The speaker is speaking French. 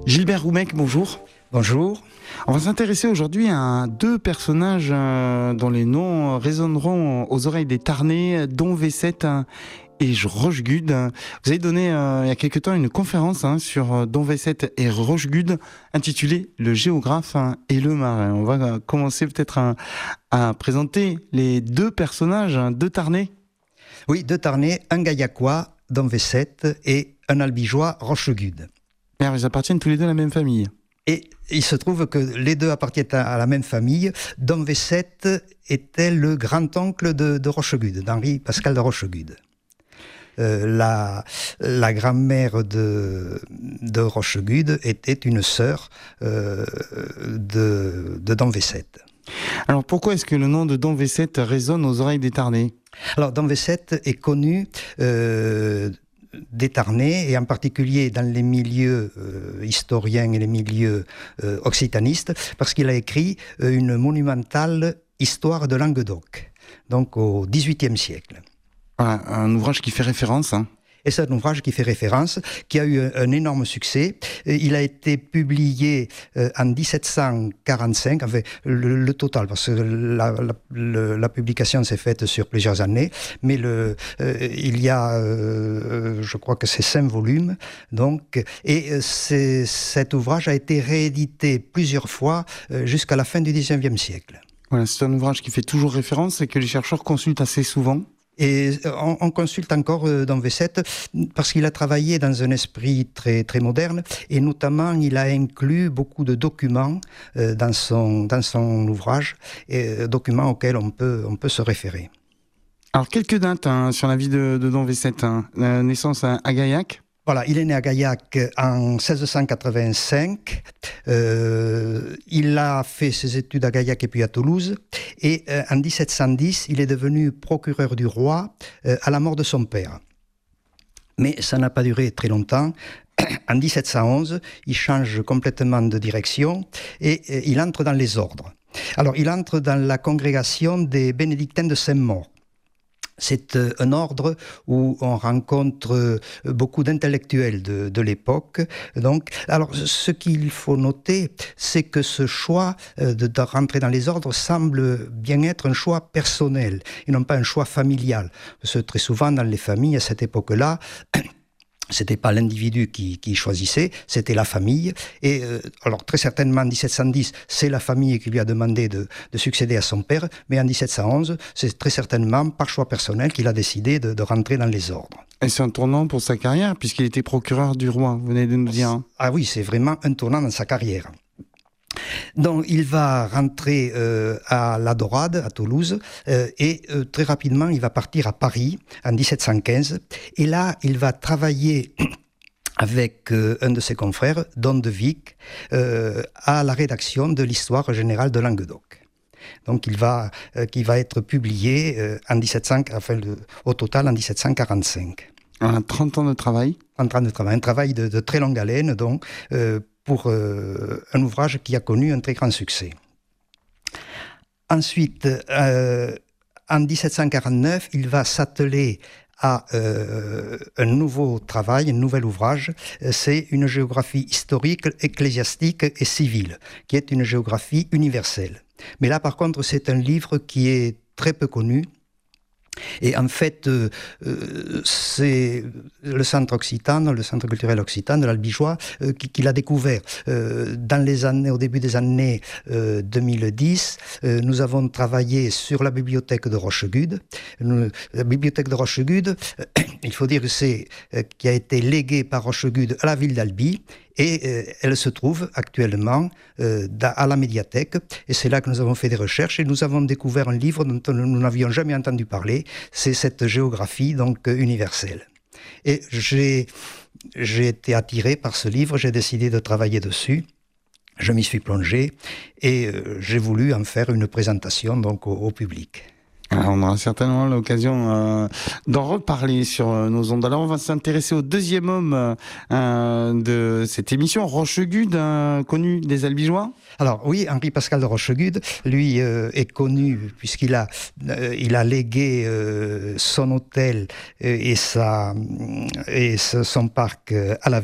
Gilbert Roumec, bonjour. Bonjour. On va s'intéresser aujourd'hui à deux personnages dont les noms résonneront aux oreilles des Tarnais, Don Vécette et Rochegude. Vous avez donné il y a quelque temps une conférence sur Don Vécette et Rochegude intitulée « Le géographe et le marin ». On va commencer peut-être à présenter les deux personnages, deux Tarnais. Oui, deux Tarnais, un Gaillacois, Don Vécette, et un Albigeois, Rochegude. Ils appartiennent tous les deux à la même famille. Et il se trouve que les deux appartiennent à la même famille. Don Vécette était le grand-oncle de Rochegude, d'Henri Pascal de Rochegude. La grand-mère de Rochegude était une sœur de Don Vécette. Alors pourquoi est-ce que le nom de Don Vécette résonne aux oreilles des Tarnais ? Alors Don Vécette est connu des Tarnais, et en particulier dans les milieux historiens et les milieux occitanistes, parce qu'il a écrit une monumentale histoire de Languedoc, donc au XVIIIe siècle. Voilà, un ouvrage qui fait référence. Et c'est un ouvrage qui fait référence, qui a eu un énorme succès. Il a été publié en 1745, enfin le total, parce que la publication s'est faite sur plusieurs années, mais il y a, je crois que c'est 5 volumes, donc, et cet ouvrage a été réédité plusieurs fois jusqu'à la fin du XIXe siècle. Voilà, c'est un ouvrage qui fait toujours référence et que les chercheurs consultent assez souvent. Et on consulte encore Don Vécette parce qu'il a travaillé dans un esprit très, très moderne, et notamment il a inclus beaucoup de documents dans son ouvrage, et documents auxquels on peut se référer. Alors quelques dates sur la vie de Don Vécette. La naissance à Gaillac. Voilà, il est né à Gaillac en 1685. Il a fait ses études à Gaillac et puis à Toulouse. Et en 1710, il est devenu procureur du roi à la mort de son père. Mais ça n'a pas duré très longtemps. En 1711, il change complètement de direction et il entre dans les ordres. Alors, il entre dans la congrégation des bénédictins de Saint-Maur. C'est un ordre où on rencontre beaucoup d'intellectuels de l'époque. Donc, alors, ce qu'il faut noter, c'est que ce choix de rentrer dans les ordres semble bien être un choix personnel et non pas un choix familial. Parce que très souvent, dans les familles, à cette époque-là, c'était pas l'individu qui choisissait, c'était la famille. Et alors très certainement en 1710, c'est la famille qui lui a demandé de succéder à son père, mais en 1711, c'est très certainement par choix personnel qu'il a décidé de rentrer dans les ordres. Et c'est un tournant pour sa carrière, puisqu'il était procureur du roi, vous venez de nous dire. Ah oui, c'est vraiment un tournant dans sa carrière. Donc il va rentrer à la Dorade, à Toulouse, et très rapidement il va partir à Paris en 1715, et là il va travailler avec un de ses confrères, Don de Vic, à la rédaction de l'histoire générale de Languedoc. Donc qui va être publié en 1700, enfin, au total en 1745. 30 ans de travail. Un travail de très longue haleine, donc, pour un ouvrage qui a connu un très grand succès. Ensuite, en 1749, il va s'atteler à un nouveau travail, un nouvel ouvrage. C'est une géographie historique, ecclésiastique et civile, qui est une géographie universelle. Mais là, par contre, c'est un livre qui est très peu connu. Et en fait, c'est le centre occitan, le centre culturel occitan de l'Albigeois, qui l'a découvert. Au début des années 2010, nous avons travaillé sur la bibliothèque de Rochegude. La bibliothèque de Rochegude, il faut dire que c'est qui a été léguée par Rochegude à la ville d'Albi. Et elle se trouve actuellement à la médiathèque, et c'est là que nous avons fait des recherches, et nous avons découvert un livre dont nous n'avions jamais entendu parler, c'est cette géographie donc universelle. Et j'ai été attiré par ce livre, j'ai décidé de travailler dessus, je m'y suis plongé, et j'ai voulu en faire une présentation donc au public. Alors, on aura certainement l'occasion d'en reparler sur nos ondes. Alors, on va s'intéresser au deuxième homme de cette émission, Rochegude, connu des Albigeois. Alors oui, Henri Pascal de Rochegude, lui est connu puisqu'il a légué son hôtel et son parc à la